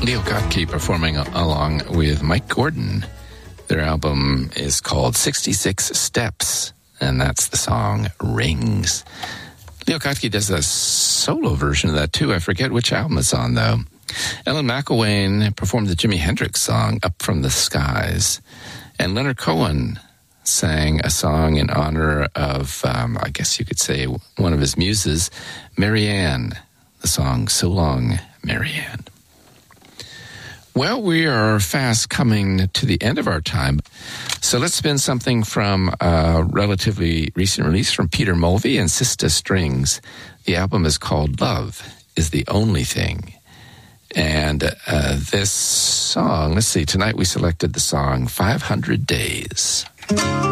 Leo Kottke performing along with Mike Gordon. Their album is called 66 Steps, and that's the song Rings. Leo Kottke does a solo version of that, too. I forget which album it's on, though. Ellen McElwain performed the Jimi Hendrix song, Up From the Skies. And Leonard Cohen sang a song in honor of, I guess you could say, one of his muses, Marianne. The song, So Long, Marianne. Well, we are fast coming to the end of our time. So let's spin something from a relatively recent release from Peter Mulvey and Sista Strings. The album is called Love is the Only Thing. And this song, let's see, tonight we selected the song 500 Days.